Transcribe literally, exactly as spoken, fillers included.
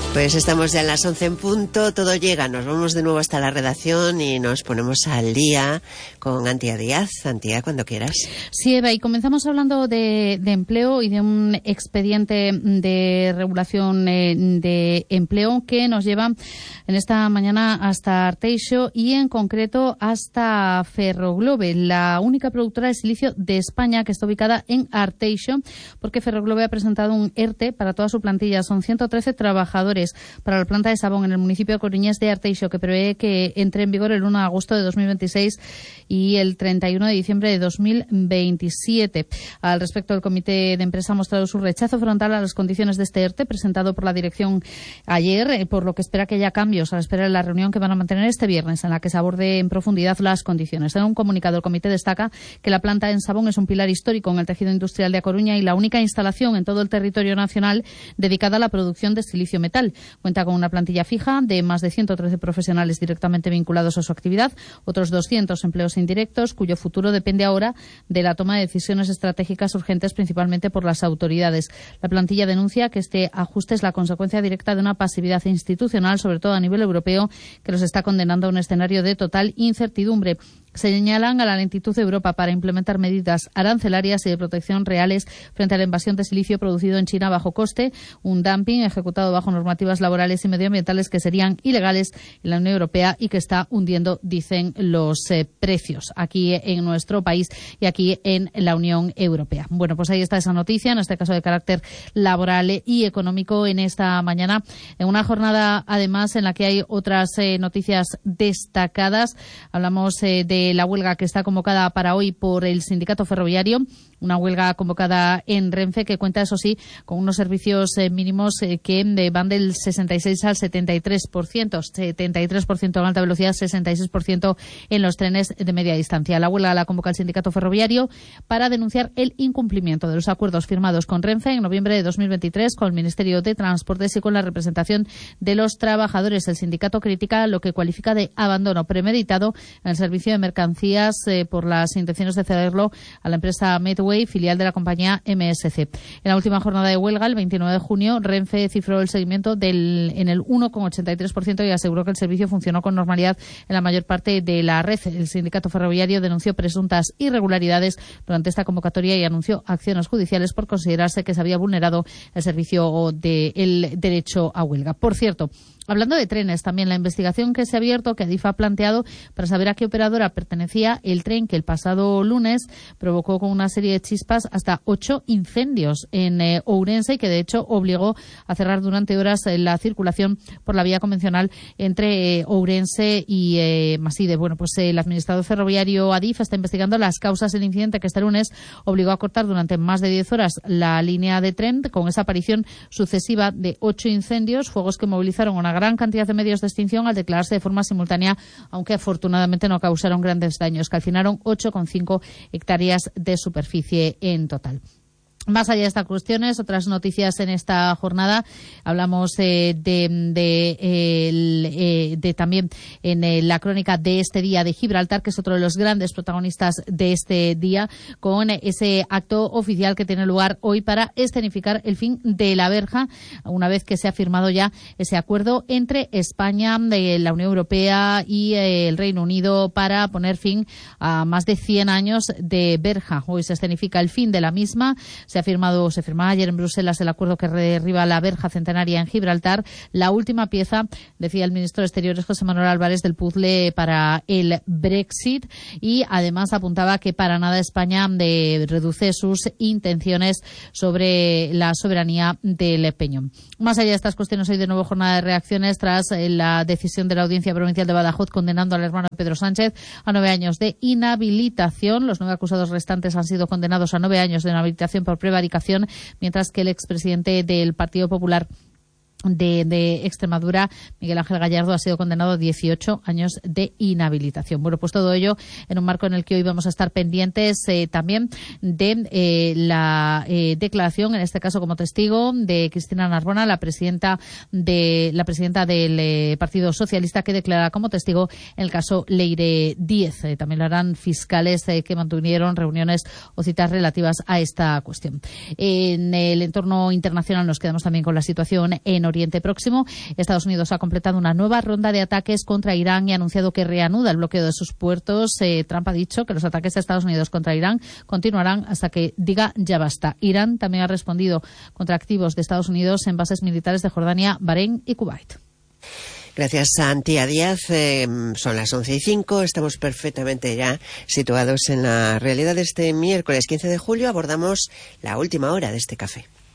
Pues estamos ya en las once en punto, todo llega, nos vamos de nuevo hasta la redacción y nos ponemos al día con Antía Díaz. Antía, cuando quieras. Sí, Eva, y comenzamos hablando de, de empleo y de un expediente de regulación eh, de empleo que nos lleva en esta mañana hasta Arteixo y en concreto hasta Ferroglobe, la única productora de silicio de España que está ubicada en Arteixo, porque Ferroglobe ha presentado un ERTE para toda su plantilla. Son ciento trece trabajadores para la planta de Sabón en el municipio de Coruñés de Arteixo, que prevé que entre en vigor el uno de agosto de dos mil veintiséis y el treinta y uno de diciembre de dos mil veintisiete. Al respecto, el comité de empresa ha mostrado su rechazo frontal a las condiciones de este ERTE presentado por la dirección ayer, por lo que espera que haya cambios a la espera de la reunión que van a mantener este viernes, en la que se aborde en profundidad las condiciones. En un comunicado, el comité destaca que la planta en Sabón es un pilar histórico en el tejido industrial de A Coruña y la única instalación en todo el territorio nacional dedicada a la producción de silicio metal. Cuenta con una plantilla fija de más de ciento trece profesionales directamente vinculados a su actividad, otros doscientos empleos indirectos, cuyo futuro depende ahora de la toma de decisiones estratégicas urgentes, principalmente por las autoridades. La plantilla denuncia que este ajuste es la consecuencia directa de una pasividad institucional, sobre todo a nivel europeo, que los está condenando a un escenario de total incertidumbre. Señalan a la lentitud de Europa para implementar medidas arancelarias y de protección reales frente a la invasión de silicio producido en China a bajo coste, un dumping ejecutado bajo normativas laborales y medioambientales que serían ilegales en la Unión Europea y que está hundiendo, dicen, los eh, precios aquí en nuestro país y aquí en la Unión Europea. Bueno, pues ahí está esa noticia, en este caso de carácter laboral y económico, en esta mañana, en una jornada además en la que hay otras eh, noticias destacadas. Hablamos eh, de la huelga que está convocada para hoy por el sindicato ferroviario, una huelga convocada en Renfe que cuenta, eso sí, con unos servicios eh, mínimos eh, que eh, van del sesenta y seis al setenta y tres por ciento, setenta y tres por ciento en alta velocidad, sesenta y seis por ciento en los trenes de media distancia. La huelga la convoca el sindicato ferroviario para denunciar el incumplimiento de los acuerdos firmados con Renfe en noviembre de dos mil veintitrés con el Ministerio de Transportes y con la representación de los trabajadores. El sindicato critica lo que cualifica de abandono premeditado en el servicio de mercancías eh, por las intenciones de cederlo a la empresa Medway, filial de la compañía M S C. En la última jornada de huelga, el veintinueve de junio, Renfe cifró el seguimiento del, en el uno coma ochenta y tres por ciento y aseguró que el servicio funcionó con normalidad en la mayor parte de la red. El sindicato ferroviario denunció presuntas irregularidades durante esta convocatoria y anunció acciones judiciales por considerarse que se había vulnerado el servicio del derecho a huelga. Por cierto, hablando de trenes, también la investigación que se ha abierto, que Adif ha planteado para saber a qué operadora pertenecía el tren que el pasado lunes provocó con una serie de chispas hasta ocho incendios en eh, Ourense y que de hecho obligó a cerrar durante horas eh, la circulación por la vía convencional entre eh, Ourense y eh, Maside. Bueno, pues eh, el administrador ferroviario Adif está investigando las causas del incidente que este lunes obligó a cortar durante más de diez horas la línea de tren, con esa aparición sucesiva de ocho incendios, fuegos que movilizaron una gran cantidad de medios de extinción al declararse de forma simultánea, aunque afortunadamente no causaron grandes daños. Calcinaron ocho coma cinco hectáreas de superficie en total. Más allá de estas cuestiones, otras noticias en esta jornada. Hablamos eh, de, de, eh, el, eh, de también en eh, la crónica de este día de Gibraltar, que es otro de los grandes protagonistas de este día, con ese acto oficial que tiene lugar hoy para escenificar el fin de la verja, una vez que se ha firmado ya ese acuerdo entre España, eh, la Unión Europea y eh, el Reino Unido para poner fin a más de cien años de verja. Hoy se escenifica el fin de la misma. Se ha firmado, se firmaba ayer en Bruselas el acuerdo que derriba la verja centenaria en Gibraltar, la última pieza, decía el ministro de Exteriores José Manuel Álvarez, del puzzle para el Brexit, y además apuntaba que para nada España de, reduce sus intenciones sobre la soberanía del Peñón. Más allá de estas cuestiones, hoy de nuevo jornada de reacciones tras la decisión de la Audiencia Provincial de Badajoz condenando al hermano de Pedro Sánchez a nueve años de inhabilitación. Los nueve acusados restantes han sido condenados a nueve años de inhabilitación por prevaricación, mientras que el expresidente del Partido Popular De, de Extremadura, Miguel Ángel Gallardo, ha sido condenado a dieciocho años de inhabilitación. Bueno, pues todo ello en un marco en el que hoy vamos a estar pendientes eh, también de eh, la eh, declaración, en este caso como testigo, de Cristina Narbona, la presidenta de la presidenta del eh, Partido Socialista, que declara como testigo en el caso Leire Díez. Eh, también lo harán fiscales eh, que mantuvieron reuniones o citas relativas a esta cuestión. En el entorno internacional nos quedamos también con la situación en Oriente Próximo. Estados Unidos ha completado una nueva ronda de ataques contra Irán y ha anunciado que reanuda el bloqueo de sus puertos. Eh, Trump ha dicho que los ataques de Estados Unidos contra Irán continuarán hasta que diga ya basta. Irán también ha respondido contra activos de Estados Unidos en bases militares de Jordania, Bahrein y Kuwait. Gracias a Antía Díaz. Eh, son las once y cinco. Estamos perfectamente ya situados en la realidad de este miércoles quince de julio. Abordamos la última hora de este café.